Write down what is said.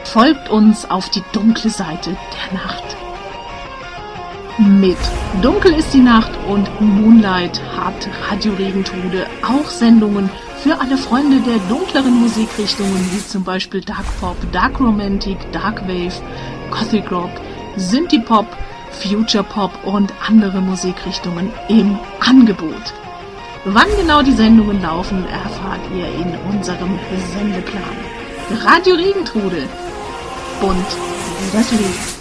Folgt uns auf die dunkle Seite der Nacht. Mit Dunkel ist die Nacht und Moonlight hat Radio Regentrude auch Sendungen für alle Freunde der dunkleren Musikrichtungen, wie zum Beispiel Dark Pop, Dark Romantic, Dark Wave, Gothic Rock, Synthie Pop, Future Pop und andere Musikrichtungen im Angebot. Wann genau die Sendungen laufen, erfahrt ihr in unserem Sendeplan. Radio Regentrude. Bunt wie das Leben.